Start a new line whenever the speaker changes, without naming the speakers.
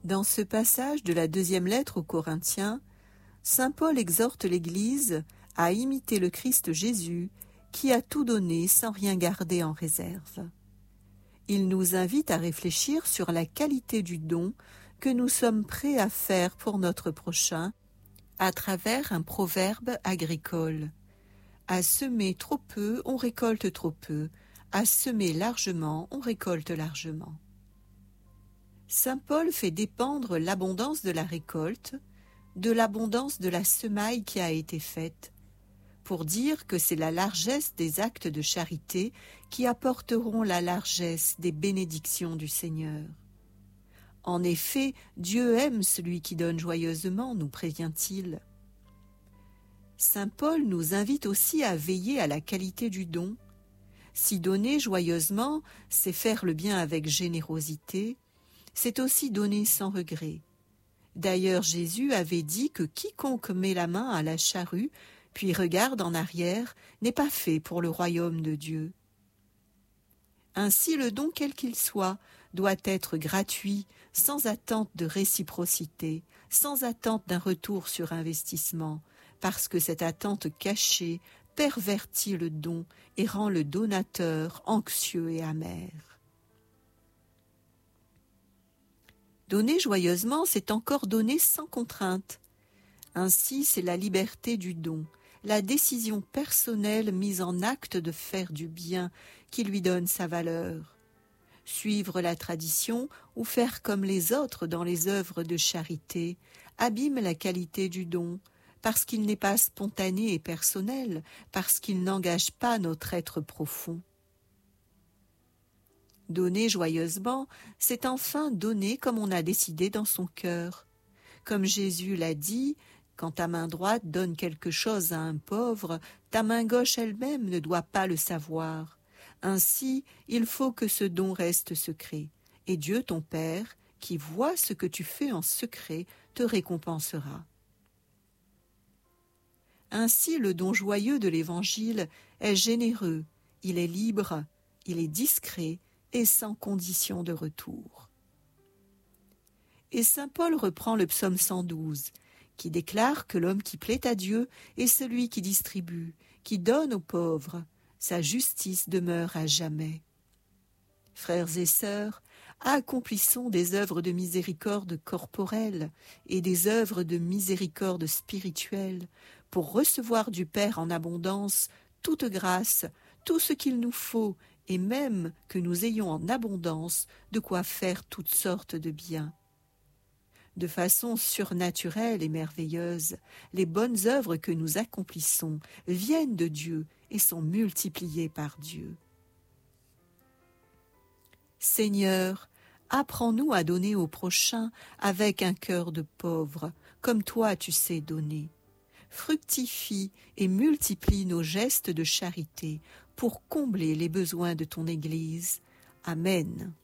Dans ce passage de la deuxième lettre aux Corinthiens, saint Paul exhorte l'Église à imiter le Christ Jésus qui a tout donné sans rien garder en réserve. Il nous invite à réfléchir sur la qualité du don que nous sommes prêts à faire pour notre prochain à travers un proverbe agricole. À semer trop peu, on récolte trop peu. À semer largement, on récolte largement. Saint Paul fait dépendre l'abondance de la récolte de l'abondance de la semaille qui a été faite, pour dire que c'est la largesse des actes de charité qui apporteront la largesse des bénédictions du Seigneur. En effet, Dieu aime celui qui donne joyeusement, nous prévient-il. Saint Paul nous invite aussi à veiller à la qualité du don. Si donner joyeusement, c'est faire le bien avec générosité, c'est aussi donner sans regret. D'ailleurs, Jésus avait dit que quiconque met la main à la charrue, puis regarde en arrière, n'est pas fait pour le royaume de Dieu. Ainsi, le don, quel qu'il soit, doit être gratuit, sans attente de réciprocité, sans attente d'un retour sur investissement, parce que cette attente cachée pervertit le don et rend le donateur anxieux et amer. Donner joyeusement, c'est encore donner sans contrainte. Ainsi, c'est la liberté du don, la décision personnelle mise en acte de faire du bien qui lui donne sa valeur. Suivre la tradition ou faire comme les autres dans les œuvres de charité abîme la qualité du don, parce qu'il n'est pas spontané et personnel, parce qu'il n'engage pas notre être profond. Donner joyeusement, c'est enfin donner comme on a décidé dans son cœur. Comme Jésus l'a dit, quand ta main droite donne quelque chose à un pauvre, ta main gauche elle-même ne doit pas le savoir. Ainsi, il faut que ce don reste secret. Et Dieu, ton Père, qui voit ce que tu fais en secret, te récompensera. Ainsi, le don joyeux de l'Évangile est généreux, il est libre, il est discret, et sans condition de retour. Et saint Paul reprend le psaume 112, qui déclare que l'homme qui plaît à Dieu est celui qui distribue, qui donne aux pauvres. Sa justice demeure à jamais. Frères et sœurs, accomplissons des œuvres de miséricorde corporelle et des œuvres de miséricorde spirituelle pour recevoir du Père en abondance toute grâce, tout ce qu'il nous faut, et même que nous ayons en abondance de quoi faire toutes sortes de biens. De façon surnaturelle et merveilleuse, les bonnes œuvres que nous accomplissons viennent de Dieu et sont multipliées par Dieu. Seigneur, apprends-nous à donner au prochain avec un cœur de pauvre, comme toi tu sais donner. Fructifie et multiplie nos gestes de charité pour combler les besoins de ton Église. Amen.